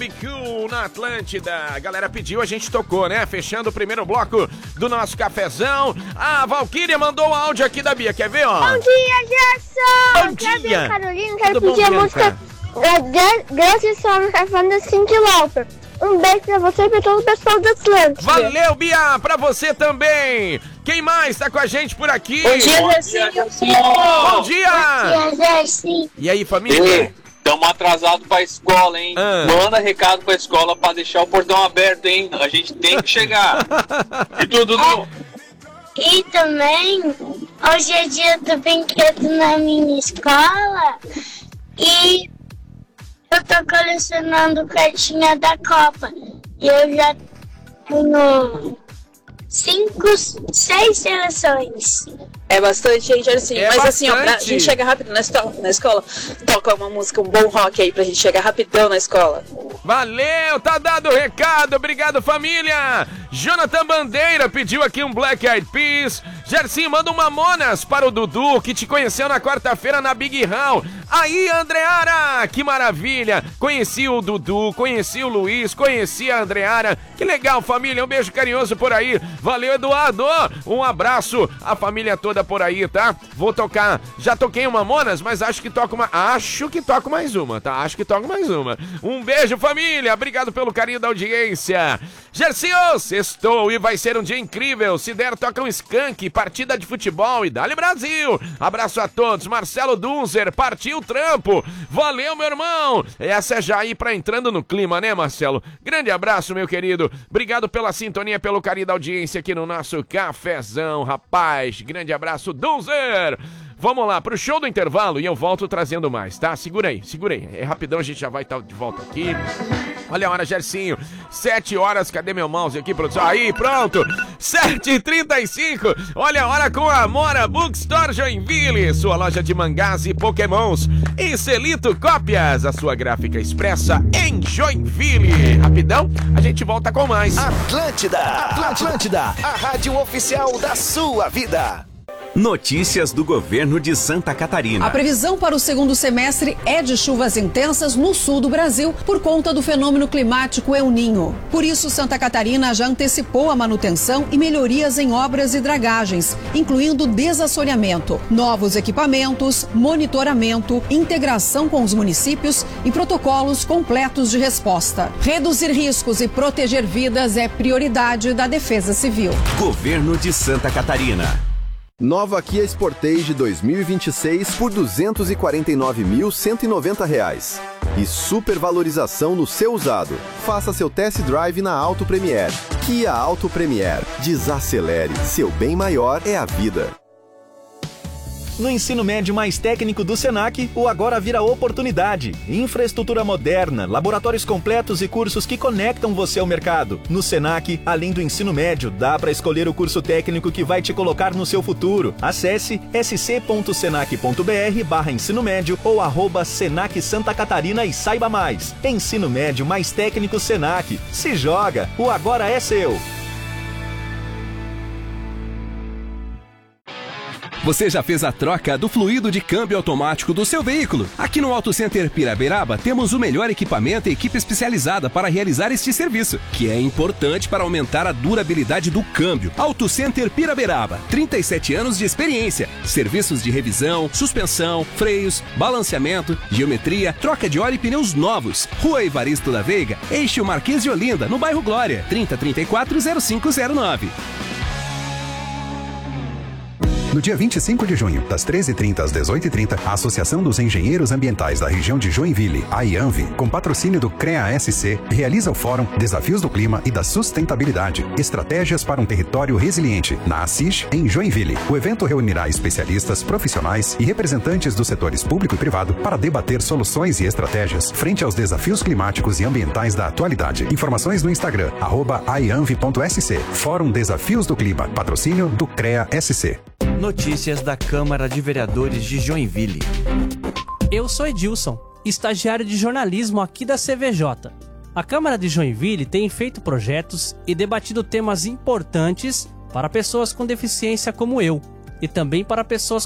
Cool na Atlântida. A galera pediu, a gente tocou, né? Fechando o primeiro bloco do nosso cafezão. A Valquíria mandou o áudio aqui da Bia, quer ver, ó? Bom dia, Gerson! Bom dia! Bia Carolina, quero Tudo pedir bom, a música Grace Song, da Cindy Lauper. Um beijo pra você e pra todo o pessoal do Atlântida. Valeu, Bia! Pra você também! Quem mais tá com a gente por aqui? Bom dia, Gerson! Bom dia! Bom dia, Gerson! E aí, família? Estamos atrasados pra escola, hein? Manda recado pra escola pra deixar o portão aberto, hein? A gente tem que chegar. E tudo no... E também, hoje é dia do brinquedo na minha escola e eu tô colecionando cartinha da Copa. E eu já tenho 6 seleções. É bastante, gente, assim. É mas bastante. assim, ó, pra gente chegar rápido na escola, toca uma música, um bom rock aí pra gente chegar rapidão na escola. Valeu, tá dado o recado, obrigado, família. Jonathan Bandeira pediu aqui um Black Eyed Peas. Gersinho, manda um Mamonas para o Dudu, que te conheceu na quarta-feira na Big Hall. Aí, Andreara, que maravilha. Conheci o Dudu, conheci o Luiz, conheci a Andreara. Que legal, família, um beijo carinhoso por aí. Valeu, Eduardo, um abraço, a família toda por aí, tá? Vou tocar, já toquei uma Mamonas, mas acho que toco mais uma, tá? Acho que toco mais uma. Um beijo, família, obrigado pelo carinho da audiência. Gersinho, sextou e vai ser um dia incrível. Se der, toca um Skank, partida de futebol e dale Brasil. Abraço a todos. Marcelo Dunzer, partiu o trampo. Valeu, meu irmão. Essa é já aí pra entrando no clima, né, Marcelo? Grande abraço, meu querido. Obrigado pela sintonia, pelo carinho da audiência aqui no nosso cafezão, rapaz. Grande abraço, Dunzer. Vamos lá, pro show do intervalo e eu volto trazendo mais, tá? Segura aí. É rapidão, a gente já vai estar de volta aqui. Olha a hora, Gersinho. 7 horas, cadê meu mouse aqui, produção? Aí, pronto. 7h35. Olha a hora com a Amora Bookstore Joinville, sua loja de mangás e pokémons. E Celito Cópias, a sua gráfica expressa em Joinville. Rapidão, a gente volta com mais. Atlântida, a rádio oficial da sua vida. Notícias do governo de Santa Catarina. A previsão para o segundo semestre é de chuvas intensas no sul do Brasil por conta do fenômeno climático El Niño. Por isso, Santa Catarina já antecipou a manutenção e melhorias em obras e dragagens, incluindo desassoreamento, novos equipamentos, monitoramento, integração com os municípios e protocolos completos de resposta. Reduzir riscos e proteger vidas é prioridade da Defesa Civil. Governo de Santa Catarina. Nova Kia Sportage 2026 por R$ 249.190. E supervalorização no seu usado. Faça seu test drive na Auto Premier. Kia Auto Premier. Desacelere. Seu bem maior é a vida. No ensino médio mais técnico do Senac, o agora vira oportunidade. Infraestrutura moderna, laboratórios completos e cursos que conectam você ao mercado. No Senac, além do ensino médio, dá para escolher o curso técnico que vai te colocar no seu futuro. Acesse sc.senac.br/ensino médio ou @Senac Santa Catarina e saiba mais. Ensino médio mais técnico Senac. Se joga, o agora é seu. Você já fez a troca do fluido de câmbio automático do seu veículo? Aqui no Auto Center Piraberaba temos o melhor equipamento e equipe especializada para realizar este serviço, que é importante para aumentar a durabilidade do câmbio. Auto Center Piraberaba, 37 anos de experiência. Serviços de revisão, suspensão, freios, balanceamento, geometria, troca de óleo e pneus novos. Rua Evaristo da Veiga, Eixo Marquês de Olinda, no bairro Glória, 3034-0509. No dia 25 de junho, das 13h30 às 18h30, a Associação dos Engenheiros Ambientais da região de Joinville, a IANV, com patrocínio do CREA-SC, realiza o Fórum Desafios do Clima e da Sustentabilidade, Estratégias para um Território Resiliente, na Assis, em Joinville. O evento reunirá especialistas, profissionais e representantes dos setores público e privado para debater soluções e estratégias frente aos desafios climáticos e ambientais da atualidade. Informações no Instagram, @aianv.sc. Fórum Desafios do Clima, patrocínio do CREA-SC. Notícias da Câmara de Vereadores de Joinville. Eu sou Edilson, estagiário de jornalismo aqui da CVJ. A Câmara de Joinville tem feito projetos e debatido temas importantes para pessoas com deficiência como eu, e também para pessoas